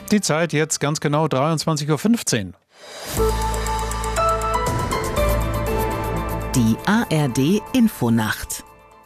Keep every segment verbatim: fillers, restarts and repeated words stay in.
Die Zeit jetzt ganz genau dreiundzwanzig Uhr fünfzehn. Die A R D-Infonacht.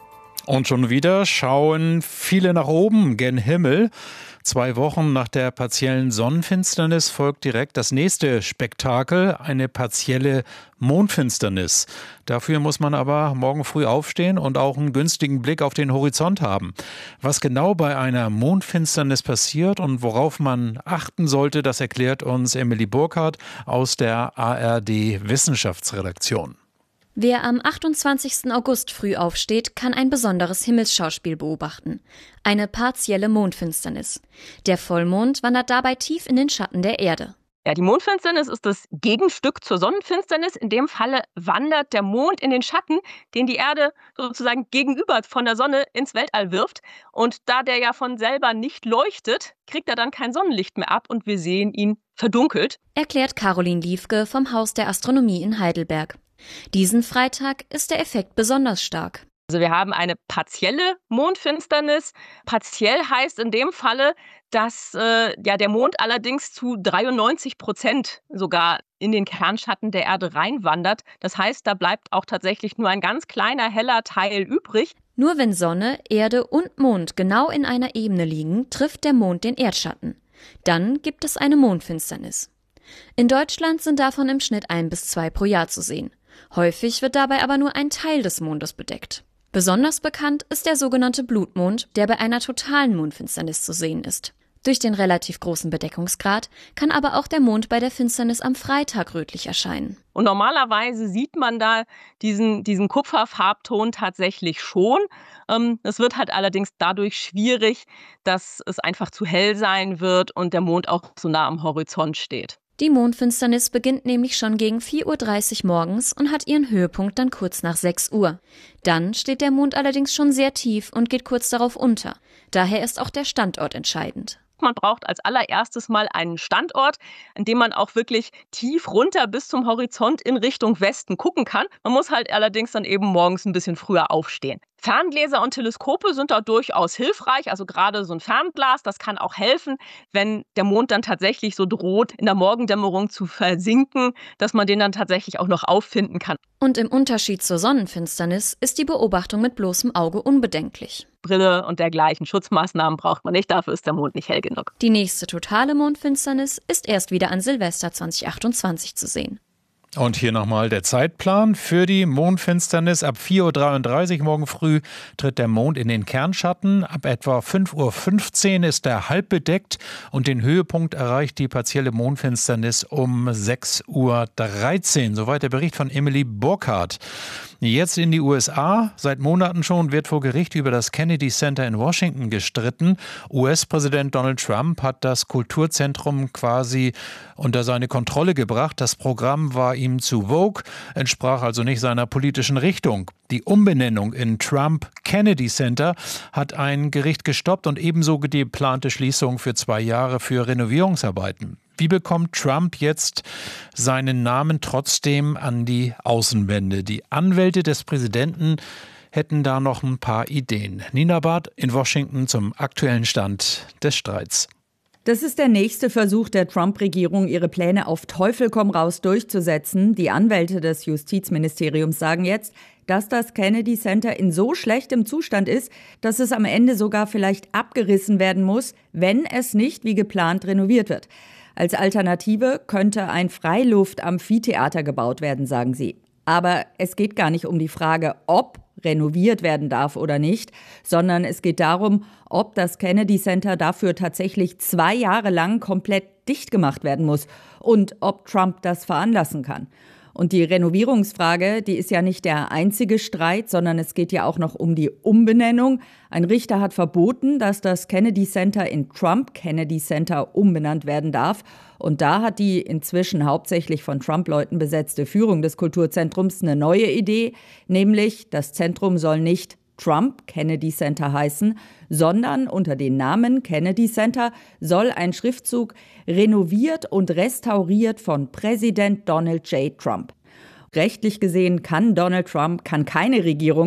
Und schon wieder schauen viele nach oben, gen Himmel. Zwei Wochen nach der partiellen Sonnenfinsternis folgt direkt das nächste Spektakel, eine partielle Mondfinsternis. Dafür muss man aber morgen früh aufstehen und auch einen günstigen Blick auf den Horizont haben. Was genau bei einer Mondfinsternis passiert und worauf man achten sollte, das erklärt uns Emily Burkhardt aus der A R D-Wissenschaftsredaktion. Wer am achtundzwanzigsten August früh aufsteht, kann ein besonderes Himmelsschauspiel beobachten. Eine partielle Mondfinsternis. Der Vollmond wandert dabei tief in den Schatten der Erde. Ja, die Mondfinsternis ist das Gegenstück zur Sonnenfinsternis. In dem Falle wandert der Mond in den Schatten, den die Erde sozusagen gegenüber von der Sonne ins Weltall wirft. Und da der ja von selber nicht leuchtet, kriegt er dann kein Sonnenlicht mehr ab und wir sehen ihn verdunkelt. Erklärt Caroline Liefke vom Haus der Astronomie in Heidelberg. Diesen Freitag ist der Effekt besonders stark. Also wir haben eine partielle Mondfinsternis. Partiell heißt in dem Falle, dass äh, ja, der Mond allerdings zu dreiundneunzig Prozent sogar in den Kernschatten der Erde reinwandert. Das heißt, da bleibt auch tatsächlich nur ein ganz kleiner heller Teil übrig. Nur wenn Sonne, Erde und Mond genau in einer Ebene liegen, trifft der Mond den Erdschatten. Dann gibt es eine Mondfinsternis. In Deutschland sind davon im Schnitt ein bis zwei pro Jahr zu sehen. Häufig wird dabei aber nur ein Teil des Mondes bedeckt. Besonders bekannt ist der sogenannte Blutmond, der bei einer totalen Mondfinsternis zu sehen ist. Durch den relativ großen Bedeckungsgrad kann aber auch der Mond bei der Finsternis am Freitag rötlich erscheinen. Und normalerweise sieht man da diesen, diesen Kupferfarbton tatsächlich schon. Ähm, es wird halt allerdings dadurch schwierig, dass es einfach zu hell sein wird und der Mond auch so nah am Horizont steht. Die Mondfinsternis beginnt nämlich schon gegen vier Uhr dreißig morgens und hat ihren Höhepunkt dann kurz nach sechs Uhr. Dann steht der Mond allerdings schon sehr tief und geht kurz darauf unter. Daher ist auch der Standort entscheidend. Man braucht als allererstes mal einen Standort, an dem man auch wirklich tief runter bis zum Horizont in Richtung Westen gucken kann. Man muss halt allerdings dann eben morgens ein bisschen früher aufstehen. Ferngläser und Teleskope sind da durchaus hilfreich, also gerade so ein Fernglas, das kann auch helfen, wenn der Mond dann tatsächlich so droht, in der Morgendämmerung zu versinken, dass man den dann tatsächlich auch noch auffinden kann. Und im Unterschied zur Sonnenfinsternis ist die Beobachtung mit bloßem Auge unbedenklich. Brille und dergleichen Schutzmaßnahmen braucht man nicht, dafür ist der Mond nicht hell genug. Die nächste totale Mondfinsternis ist erst wieder an Silvester zwanzig achtundzwanzig zu sehen. Und hier nochmal der Zeitplan für die Mondfinsternis. Ab vier Uhr dreiunddreißig morgen früh tritt der Mond in den Kernschatten. Ab etwa fünf Uhr fünfzehn ist er halb bedeckt und den Höhepunkt erreicht die partielle Mondfinsternis um sechs Uhr dreizehn. Soweit der Bericht von Emily Burkhardt. Jetzt in die U S A. Seit Monaten schon wird vor Gericht über das Kennedy Center in Washington gestritten. U S-Präsident Donald Trump hat das Kulturzentrum quasi unter seine Kontrolle gebracht. Das Programm war ihm zu vogue, entsprach also nicht seiner politischen Richtung. Die Umbenennung in Trump Kennedy Center hat ein Gericht gestoppt und ebenso die geplante Schließung für zwei Jahre für Renovierungsarbeiten. Wie bekommt Trump jetzt seinen Namen trotzdem an die Außenwände? Die Anwälte des Präsidenten hätten da noch ein paar Ideen. Nina Barth in Washington zum aktuellen Stand des Streits. Das ist der nächste Versuch der Trump-Regierung, ihre Pläne auf Teufel komm raus durchzusetzen. Die Anwälte des Justizministeriums sagen jetzt, dass das Kennedy Center in so schlechtem Zustand ist, dass es am Ende sogar vielleicht abgerissen werden muss, wenn es nicht wie geplant renoviert wird. Als Alternative könnte ein Freiluft-Amphitheater gebaut werden, sagen sie. Aber es geht gar nicht um die Frage, ob renoviert werden darf oder nicht, sondern es geht darum, ob das Kennedy Center dafür tatsächlich zwei Jahre lang komplett dicht gemacht werden muss und ob Trump das veranlassen kann. Und die Renovierungsfrage, die ist ja nicht der einzige Streit, sondern es geht ja auch noch um die Umbenennung. Ein Richter hat verboten, dass das Kennedy Center in Trump Kennedy Center umbenannt werden darf. Und da hat die inzwischen hauptsächlich von Trump-Leuten besetzte Führung des Kulturzentrums eine neue Idee, nämlich das Zentrum soll nicht Trump Kennedy Center heißen, sondern unter dem Namen Kennedy Center soll ein Schriftzug renoviert und restauriert von Präsident Donald J. Trump. Rechtlich gesehen kann Donald Trump, kann keine Regierung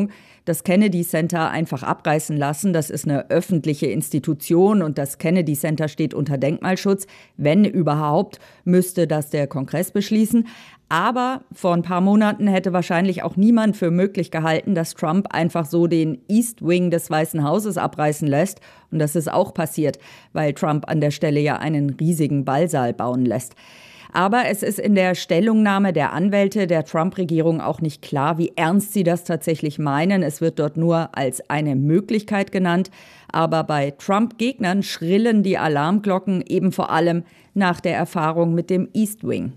das Kennedy Center einfach abreißen lassen. Das ist eine öffentliche Institution und das Kennedy Center steht unter Denkmalschutz. Wenn überhaupt, müsste das der Kongress beschließen. Aber vor ein paar Monaten hätte wahrscheinlich auch niemand für möglich gehalten, dass Trump einfach so den East Wing des Weißen Hauses abreißen lässt. Und das ist auch passiert, weil Trump an der Stelle ja einen riesigen Ballsaal bauen lässt. Aber es ist in der Stellungnahme der Anwälte der Trump-Regierung auch nicht klar, wie ernst sie das tatsächlich meinen. Es wird dort nur als eine Möglichkeit genannt. Aber bei Trump-Gegnern schrillen die Alarmglocken eben vor allem nach der Erfahrung mit dem East Wing.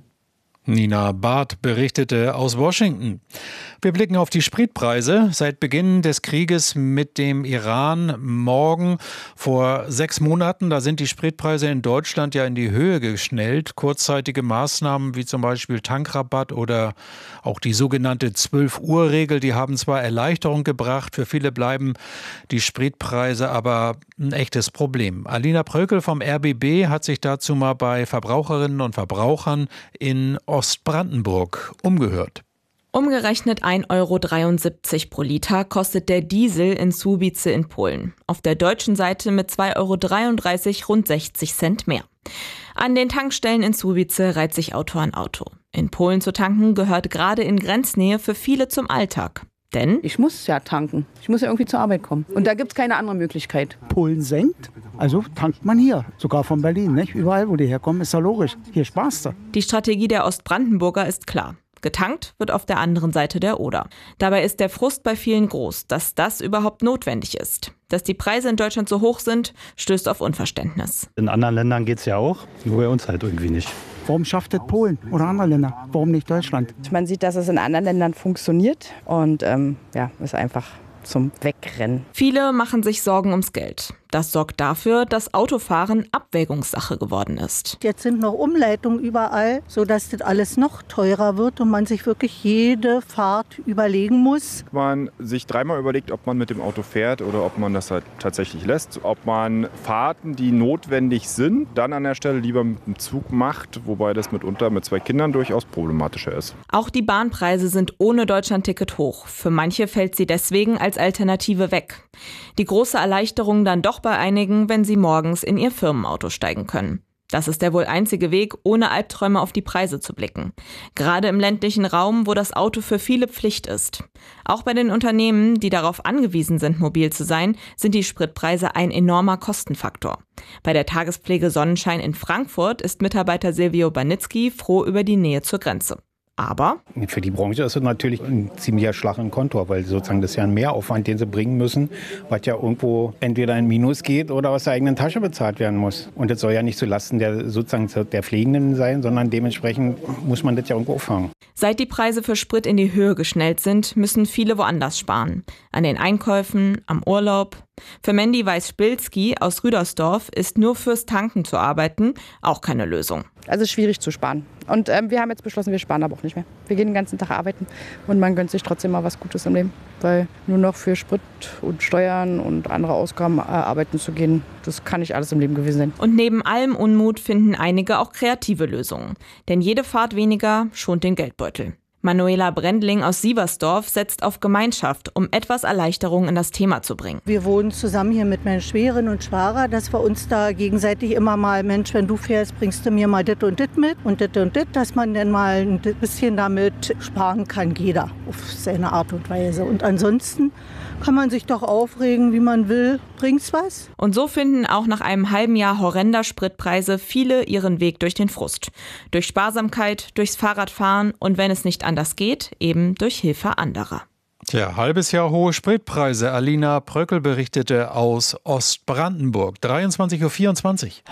Nina Barth berichtete aus Washington. Wir blicken auf die Spritpreise. Seit Beginn des Krieges mit dem Iran morgen vor sechs Monaten, da sind die Spritpreise in Deutschland ja in die Höhe geschnellt. Kurzzeitige Maßnahmen wie zum Beispiel Tankrabatt oder auch die sogenannte zwölf-Uhr-Regel, die haben zwar Erleichterung gebracht, für viele bleiben die Spritpreise aber ein echtes Problem. Alina Prökel vom R B B hat sich dazu mal bei Verbraucherinnen und Verbrauchern in Ostbrandenburg umgehört. Umgerechnet ein Euro dreiundsiebzig pro Liter kostet der Diesel in Słubice in Polen. Auf der deutschen Seite mit zwei Euro dreiunddreißig rund sechzig Cent mehr. An den Tankstellen in Słubice reiht sich Auto an Auto. In Polen zu tanken gehört gerade in Grenznähe für viele zum Alltag. Denn ich muss ja tanken. Ich muss ja irgendwie zur Arbeit kommen. Und da gibt es keine andere Möglichkeit. Polen senkt, also tankt man hier. Sogar von Berlin, nicht? Überall, wo die herkommen, ist ja logisch. Hier sparst du. Die Strategie der Ostbrandenburger ist klar. Getankt wird auf der anderen Seite der Oder. Dabei ist der Frust bei vielen groß, dass das überhaupt notwendig ist. Dass die Preise in Deutschland so hoch sind, stößt auf Unverständnis. In anderen Ländern geht es ja auch, nur bei uns halt irgendwie nicht. Warum schafft das Polen oder andere Länder? Warum nicht Deutschland? Man sieht, dass es in anderen Ländern funktioniert und ähm, ja, ist einfach zum Wegrennen. Viele machen sich Sorgen ums Geld. Das sorgt dafür, dass Autofahren Abwägungssache geworden ist. Jetzt sind noch Umleitungen überall, sodass das alles noch teurer wird und man sich wirklich jede Fahrt überlegen muss. Man sich dreimal überlegt, ob man mit dem Auto fährt oder ob man das halt tatsächlich lässt. Ob man Fahrten, die notwendig sind, dann an der Stelle lieber mit dem Zug macht, wobei das mitunter mit zwei Kindern durchaus problematischer ist. Auch die Bahnpreise sind ohne Deutschlandticket hoch. Für manche fällt sie deswegen als Alternative weg. Die große Erleichterung dann doch bei einigen, wenn sie morgens in ihr Firmenauto steigen können. Das ist der wohl einzige Weg, ohne Albträume auf die Preise zu blicken. Gerade im ländlichen Raum, wo das Auto für viele Pflicht ist. Auch bei den Unternehmen, die darauf angewiesen sind, mobil zu sein, sind die Spritpreise ein enormer Kostenfaktor. Bei der Tagespflege Sonnenschein in Frankfurt ist Mitarbeiter Silvio Banitzky froh über die Nähe zur Grenze. Aber für die Branche ist es natürlich ein ziemlicher Schlag im Kontor, weil sozusagen das ist ja ein Mehraufwand, den sie bringen müssen, was ja irgendwo entweder in Minus geht oder aus der eigenen Tasche bezahlt werden muss. Und das soll ja nicht zulasten der sozusagen der Pflegenden sein, sondern dementsprechend muss man das ja irgendwo auffangen. Seit die Preise für Sprit in die Höhe geschnellt sind, müssen viele woanders sparen. An den Einkäufen, am Urlaub. Für Mandy Weiß-Spilski aus Rüdersdorf ist nur fürs Tanken zu arbeiten auch keine Lösung. Also schwierig zu sparen. Und ähm, wir haben jetzt beschlossen, wir sparen aber auch nicht mehr. Wir gehen den ganzen Tag arbeiten und man gönnt sich trotzdem mal was Gutes im Leben. Weil nur noch für Sprit und Steuern und andere Ausgaben äh, arbeiten zu gehen, das kann nicht alles im Leben gewesen sein. Und neben allem Unmut finden einige auch kreative Lösungen. Denn jede Fahrt weniger schont den Geldbeutel. Manuela Brendling aus Sieversdorf setzt auf Gemeinschaft, um etwas Erleichterung in das Thema zu bringen. Wir wohnen zusammen hier mit meinen Schwägerin und Schwager, dass wir uns da gegenseitig immer mal, Mensch, wenn du fährst, bringst du mir mal dit und dit mit und dit und dit, dass man dann mal ein bisschen damit sparen kann, jeder auf seine Art und Weise. Und ansonsten kann man sich doch aufregen, wie man will. Bringt's was? Und so finden auch nach einem halben Jahr horrender Spritpreise viele ihren Weg durch den Frust. Durch Sparsamkeit, durchs Fahrradfahren und wenn es nicht anders geht, eben durch Hilfe anderer. Tja, halbes Jahr hohe Spritpreise. Alina Pröckel berichtete aus Ostbrandenburg. dreiundzwanzig Uhr vierundzwanzig.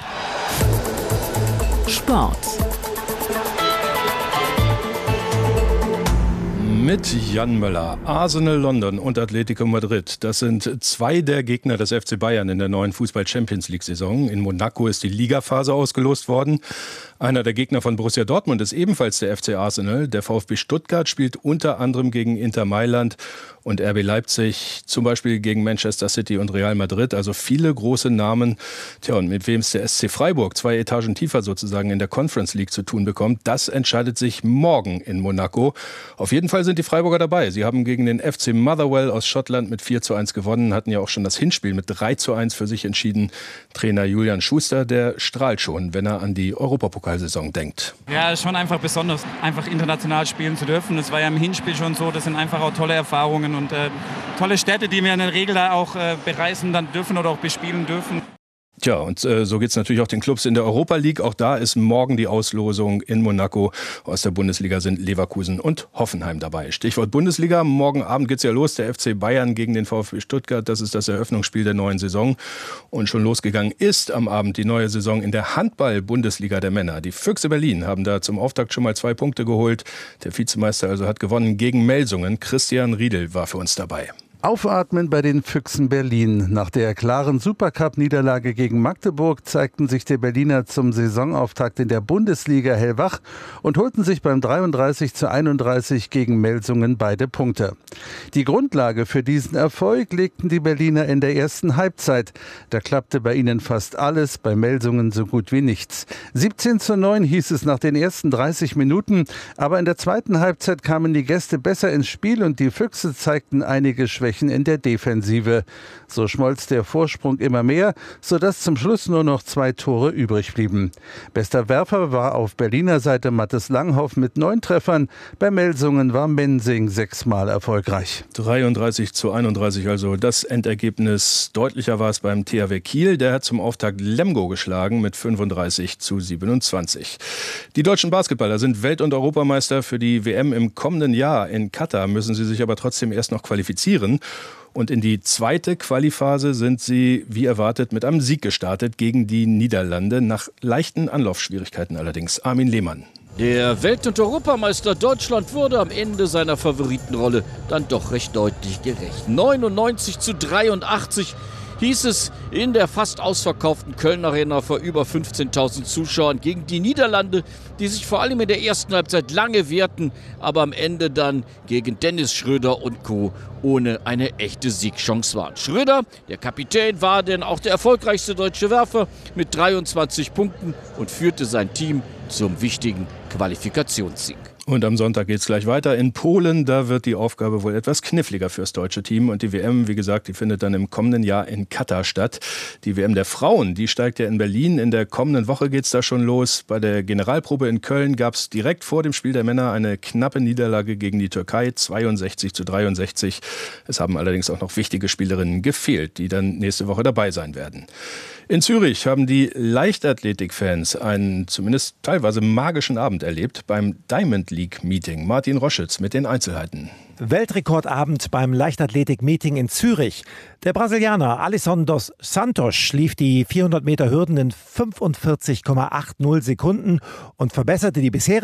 Sport. Mit Jan Möller. Arsenal London und Atletico Madrid. Das sind zwei der Gegner des F C Bayern in der neuen Fußball-Champions-League-Saison. In Monaco ist die Ligaphase ausgelost worden. Einer der Gegner von Borussia Dortmund ist ebenfalls der F C Arsenal. Der VfB Stuttgart spielt unter anderem gegen Inter Mailand und R B Leipzig, zum Beispiel gegen Manchester City und Real Madrid. Also viele große Namen. Tja, und mit wem es der S C Freiburg zwei Etagen tiefer sozusagen in der Conference League zu tun bekommt, das entscheidet sich morgen in Monaco. Auf jeden Fall sind die Freiburger dabei. Sie haben gegen den F C Motherwell aus Schottland mit vier zu eins gewonnen, hatten ja auch schon das Hinspiel mit drei zu eins für sich entschieden. Trainer Julian Schuster, der strahlt schon, wenn er an die Europapokalsaison denkt. Ja, es ist schon einfach besonders, einfach international spielen zu dürfen. Das war ja im Hinspiel schon so. Das sind einfach auch tolle Erfahrungen und äh, tolle Städte, die wir in der Regel da auch äh, bereisen dann dürfen oder auch bespielen dürfen. Tja, und äh, so geht es natürlich auch den Clubs in der Europa League. Auch da ist morgen die Auslosung in Monaco. Aus der Bundesliga sind Leverkusen und Hoffenheim dabei. Stichwort Bundesliga. Morgen Abend geht's ja los. Der F C Bayern gegen den VfB Stuttgart. Das ist das Eröffnungsspiel der neuen Saison. Und schon losgegangen ist am Abend die neue Saison in der Handball-Bundesliga der Männer. Die Füchse Berlin haben da zum Auftakt schon mal zwei Punkte geholt. Der Vizemeister also hat gewonnen gegen Melsungen. Christian Riedel war für uns dabei. Aufatmen bei den Füchsen Berlin. Nach der klaren Supercup-Niederlage gegen Magdeburg zeigten sich die Berliner zum Saisonauftakt in der Bundesliga hellwach und holten sich beim dreiunddreißig zu einunddreißig gegen Melsungen beide Punkte. Die Grundlage für diesen Erfolg legten die Berliner in der ersten Halbzeit. Da klappte bei ihnen fast alles, bei Melsungen so gut wie nichts. siebzehn zu neun hieß es nach den ersten dreißig Minuten, aber in der zweiten Halbzeit kamen die Gäste besser ins Spiel und die Füchse zeigten einige Schwächen in der Defensive. So schmolz der Vorsprung immer mehr, sodass zum Schluss nur noch zwei Tore übrig blieben. Bester Werfer war auf Berliner Seite Mathis Langhoff mit neun Treffern. Bei Melsungen war Mensing sechsmal erfolgreich. dreiunddreißig zu einunddreißig, also das Endergebnis. Deutlicher war es beim T H W Kiel. Der hat zum Auftakt Lemgo geschlagen mit fünfunddreißig zu siebenundzwanzig. Die deutschen Basketballer sind Welt- und Europameister. Für die W M im kommenden Jahr in Katar müssen sie sich aber trotzdem erst noch qualifizieren. Und in die zweite Qualiphase sind sie, wie erwartet, mit einem Sieg gestartet gegen die Niederlande. Nach leichten Anlaufschwierigkeiten allerdings. Armin Lehmann. Der Welt- und Europameister Deutschland wurde am Ende seiner Favoritenrolle dann doch recht deutlich gerecht. neunundneunzig zu dreiundachtzig hieß es in der fast ausverkauften Köln Arena vor über fünfzehntausend Zuschauern gegen die Niederlande, die sich vor allem in der ersten Halbzeit lange wehrten, aber am Ende dann gegen Dennis Schröder und Co. ohne eine echte Siegchance waren. Schröder, der Kapitän, war denn auch der erfolgreichste deutsche Werfer mit dreiundzwanzig Punkten und führte sein Team zum wichtigen Qualifikationssieg. Und am Sonntag geht es gleich weiter in Polen. Da wird die Aufgabe wohl etwas kniffliger fürs deutsche Team. Und die W M, wie gesagt, die findet dann im kommenden Jahr in Katar statt. Die W M der Frauen, die steigt ja in Berlin. In der kommenden Woche geht es da schon los. Bei der Generalprobe in Köln gab es direkt vor dem Spiel der Männer eine knappe Niederlage gegen die Türkei, zweiundsechzig zu dreiundsechzig. Es haben allerdings auch noch wichtige Spielerinnen gefehlt, die dann nächste Woche dabei sein werden. In Zürich haben die Leichtathletik-Fans einen zumindest teilweise magischen Abend erlebt beim Diamond League Meeting. Martin Roschitz mit den Einzelheiten. Weltrekordabend beim Leichtathletik-Meeting in Zürich. Der Brasilianer Alisson dos Santos lief die vierhundert Meter Hürden in fünfundvierzig Komma achtzig Sekunden und verbesserte die bisherige